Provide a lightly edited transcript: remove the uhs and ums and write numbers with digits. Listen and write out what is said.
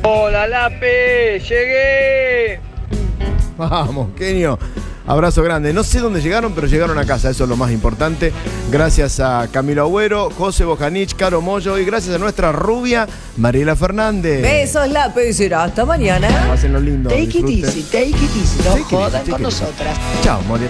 Hola, Lape, llegué. Vamos, Kenio. Abrazo grande. No sé dónde llegaron, pero llegaron a casa. Eso es lo más importante. Gracias a Camilo Agüero, José Bojanich, Caro Mollo y gracias a nuestra rubia Mariela Fernández. Besos, Lape, y será hasta mañana. Pásenlo lindo. Take it disfruten. easy, take it easy. No Take it easy, jodan take con it easy. nosotras. Chao, Mariela.